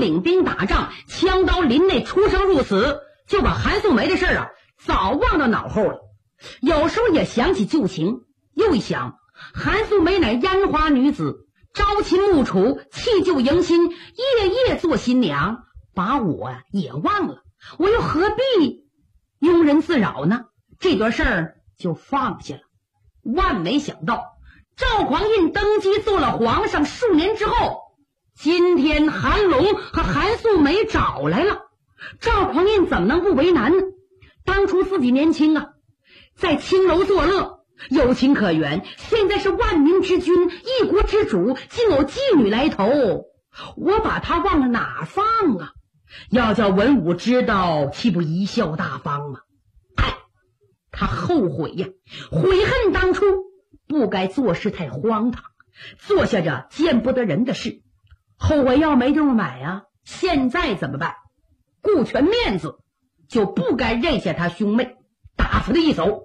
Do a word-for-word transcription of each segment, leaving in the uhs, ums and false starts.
领兵打仗，枪刀林内出生入死，就把韩素梅的事啊早忘到脑后了。有时候也想起旧情，又一想，韩素梅乃烟花女子，朝秦暮楚，弃旧迎新，夜夜做新娘，把我啊也忘了，我又何必庸人自扰呢？这段事儿就放下了。万没想到，赵匡胤登基做了皇上数年之后，今天韩龙和韩素梅找来了。赵匡胤怎么能不为难呢？当初自己年轻啊，在青楼作乐，有情可原，现在是万民之君，一国之主，竟有妓女来投，我把他往了哪放啊？要叫文武知道，岂不贻笑大方吗？哎，他后悔呀，悔恨当初不该做事太荒唐，做下这见不得人的事。后悔药没地方买啊，现在怎么办？顾全面子，就不该认下他兄妹，打发他一走。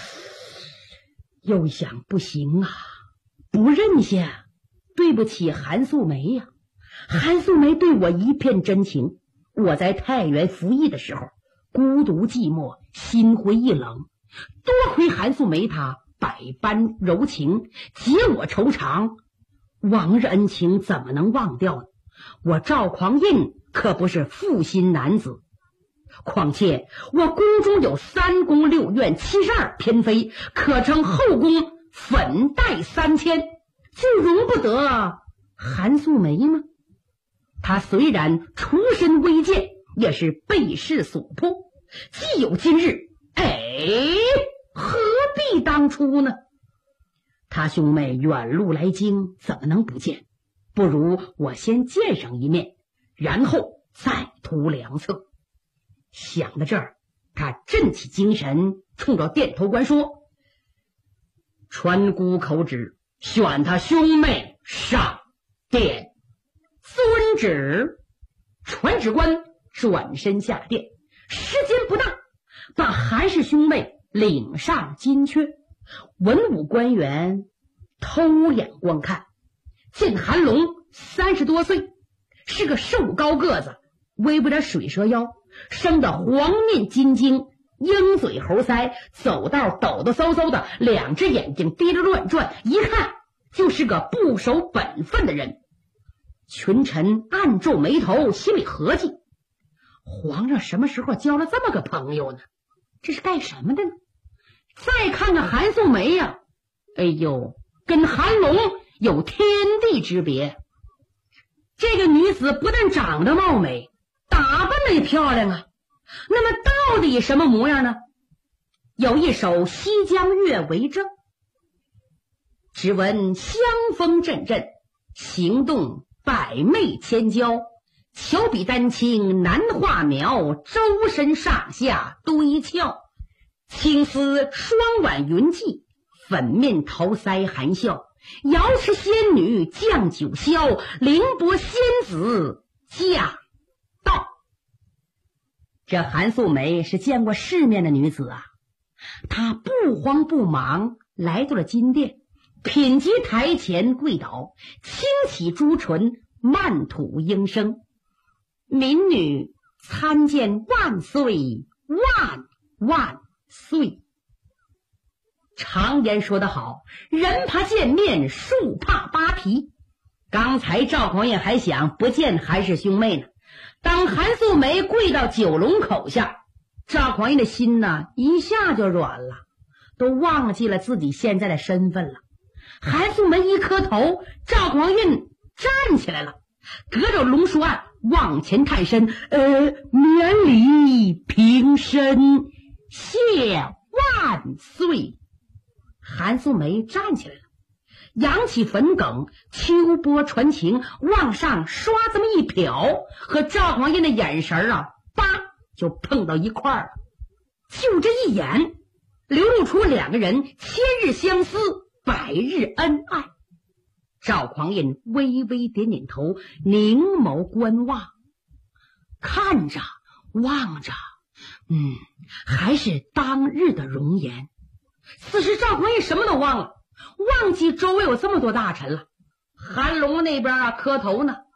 又一想，不行啊，不认下对不起韩素梅呀、啊。韩素梅对我一片真情，我在太原服役的时候孤独寂寞，心灰意冷，多亏韩素梅她百般柔情，解我愁肠，往日恩情怎么能忘掉呢？我赵匡胤可不是负心男子，况且我宫中有三宫六院七十二偏妃，可称后宫粉黛三千，就容不得韩素梅吗？她虽然出身微贱，也是被世所迫，既有今日，哎，何必当初呢？他兄妹远路来京，怎么能不见？不如我先见上一面，然后再图良策。想到这儿，他振起精神，冲着店头官说：传姑口旨，选他兄妹上殿。遵旨。传旨官转身下殿，时间不大，把韩氏兄妹领上金阙。文武官员偷眼观看，见韩龙三十多岁，是个瘦高个子，微不点水蛇腰，生得黄面金睛，鹰嘴猴腮，走道抖抖嗖嗖的，两只眼睛滴着乱转，一看就是个不守本分的人。群臣暗皱眉头，心里合计，皇上什么时候交了这么个朋友呢？这是干什么的呢？再看看韩素梅呀、啊，哎呦，跟韩龙有天地之别。这个女子不但长得貌美，打扮的也漂亮啊。那么到底什么模样呢？有一首《西江月》为证：只闻香风阵阵，行动百媚千娇，巧比丹青难画描，周身上下堆俏，青丝双挽云髻，粉面桃腮含笑，瑶池仙女降九霄，凌波仙子驾到。这韩素梅是见过世面的女子啊，她不慌不忙来到了金殿，品级台前跪倒，轻启朱唇，慢吐应声：民女参见万岁万万岁。常言说得好，人怕见面，树怕扒皮。刚才赵匡胤还想不见韩氏兄妹呢，当韩素梅跪到九龙口下，赵匡胤的心呢一下就软了，都忘记了自己现在的身份了。韩素梅一磕头，赵匡胤站起来了，隔着龙书案往前探身，呃，免礼平身，谢万岁。韩素梅站起来了，扬起粉梗，秋波传情，往上刷这么一瞟，和赵匡胤的眼神啊，叭就碰到一块儿了。就这一眼，流露出两个人千日相思，百日恩爱。赵匡胤微微点点头，凝眸观望，看着望着，嗯，还是当日的容颜。此时赵匡胤什么都忘了，忘记周围有这么多大臣了。韩龙那边啊磕头呢，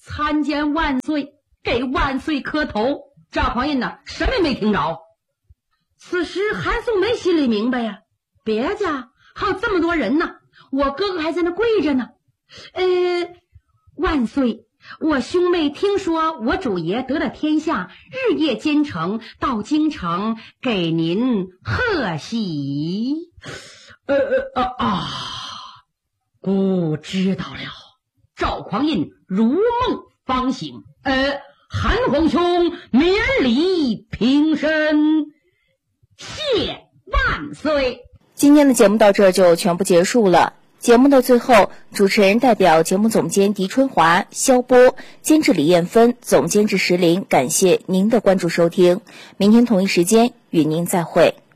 参见万岁，给万岁磕头。赵匡胤呢，什么也没听着。此时韩素梅心里明白呀，别家还有这么多人呢，我哥哥还在那跪着呢。呃，万岁，我兄妹听说我主爷得了天下，日夜兼程到京城给您贺喜。呃呃啊啊，姑知道了。赵匡胤如梦方醒，呃，韩皇兄免礼平身，谢万岁。 今天的节目到这儿就全部结束了。节目的最后，主持人代表节目总监狄春华、肖波，监制李艳芬，总监制石林，感谢您的关注收听。明天同一时间与您再会。